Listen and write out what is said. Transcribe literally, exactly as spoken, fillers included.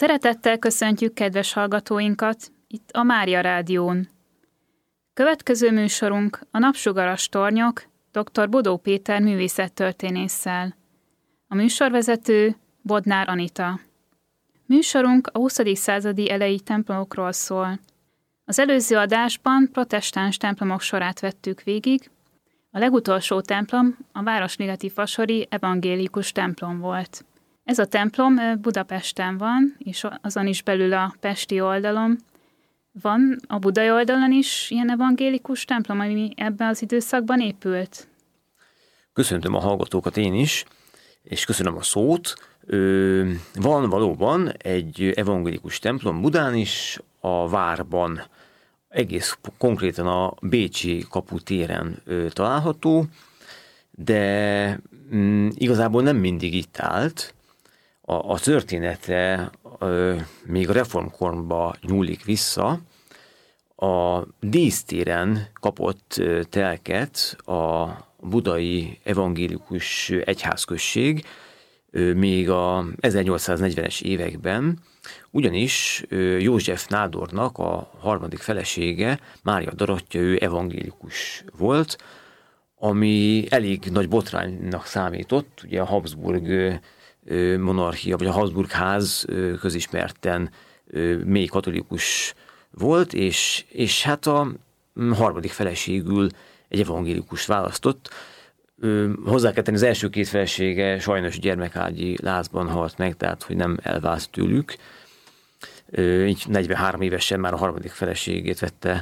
Szeretettel köszöntjük kedves hallgatóinkat itt a Mária Rádión. Következő műsorunk a Napsugaras tornyok dr. Bodó Péter művészettörténésszel. A műsorvezető Bodnár Anita. Műsorunk a huszadik századi elejé templomokról szól. Az előző adásban protestáns templomok sorát vettük végig. A legutolsó templom a városligeti fasori evangélikus templom volt. Ez a templom Budapesten van, és azon is belül a pesti oldalon. Van a budai oldalon is ilyen evangélikus templom, ami ebben az időszakban épült? Köszöntöm a hallgatókat én is, és köszönöm a szót. Ö, van valóban egy evangélikus templom Budán is, a várban, egész konkrétan a Bécsi kapu téren ö, található, de mm, igazából nem mindig itt állt. A, a története ö, még a reformkorba nyúlik vissza. A dísztéren kapott ö, telket a budai evangélikus egyházközség ö, még a ezernyolcszáznegyvenes években, ugyanis ö, József nádornak a harmadik felesége, Mária Dorottya, ő evangélikus volt, ami elég nagy botránynak számított, ugye a Habsburg monarchia, vagy a Habsburg ház közismerten mély katolikus volt, és, és hát a harmadik feleségül egy evangélikus választott. Hozzá kell tenni, az első két felesége sajnos gyermekágyi lázban halt meg, tehát hogy nem elvált tőlük. Így negyvenhárom évesen már a harmadik feleségét vette